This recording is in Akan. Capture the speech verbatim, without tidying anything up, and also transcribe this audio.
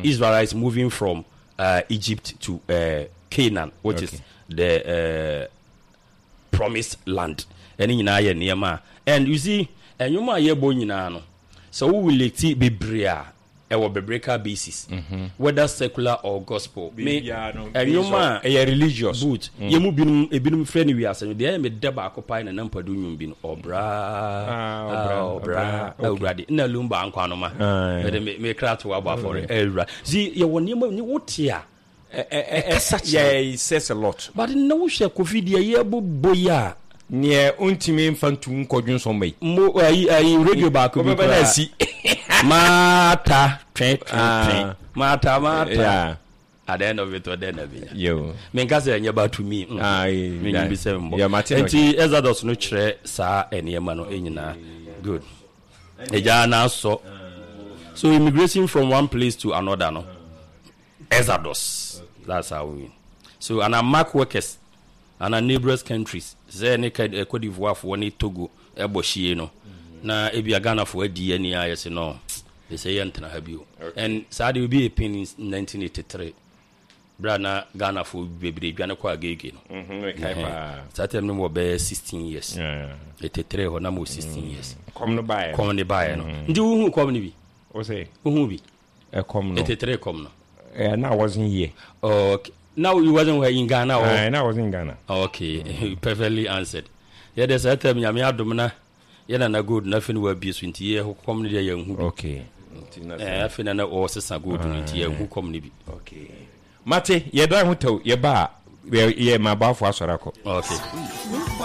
Israelites moving from uh, Egypt to uh, Canaan, which okay. is the uh, promised land. And you see, and you might hear Bonino. So we will see Bibria. Our biblical basis, mm-hmm. whether secular or gospel, me and you ma a religious boot. You move in a bit friendly. We are saying they am a deba occupying and number doing bin or bra or bra or brady in a lumba and quanoma. May crack to our for it. See, you want you what here? Such yeah, says a lot, but no shall coffee the year boya. Near ultimate infantun coding some way. More radio back over I see. Mata, uh, Mata, Mata. Yeah. At the end of it, or then of it. You. Menkasa and about to me. I mean, be seven. Yeah, Martin. And see, as I don't know, sir, and Yamano Enina. Good. A now so. So, immigration from one place to another, no. Exodus. That's how we win. So, and I mark workers and our neighbors countries. Say, Nika, Cote d'Ivoire for one Togo, Eboshi, no. Na ebi Ghana for D N A yes no they say yantana have you and Saudi will be a pin in nineteen eighty-three brana Ghana for baby Ghana kwa agege no mhm started no be sixteen years yeah eighty-three ho na mo sixteen years come no buy come no buy no ndi hu come ni bi o say hu bi e come no eighty-three come no eh na wasn't here okay now you wasn't where in Ghana or eh na wasn't in Ghana okay you perfectly answered yeah there's a time nyame adom na yana na good nothing will be so nti ye ho kom ne ye hu okay eh afina na o sesa good nti ye hu kom ne bi okay mate ye do hu taw ye ba ye ma ba fo asora ko okay